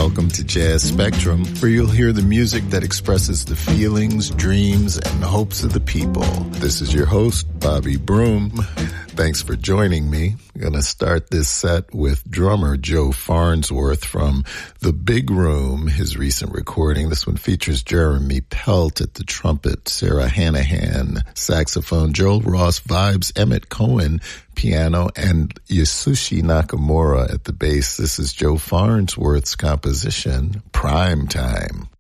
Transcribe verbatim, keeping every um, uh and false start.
welcome to Jazz Spectrum, where you'll hear the music that expresses the feelings, dreams, and hopes of the people. This is your host, Bobby Broom. Thanks for joining me. I'm going to start this set with drummer Joe Farnsworth from The Big Room, his recent recording. This one features Jeremy Pelt at the trumpet, Sarah Hanahan, saxophone, Joel Ross vibes, Emmett Cohen, piano, and Yasushi Nakamura at the bass. This is Joe Farnsworth's composition, Prime Time.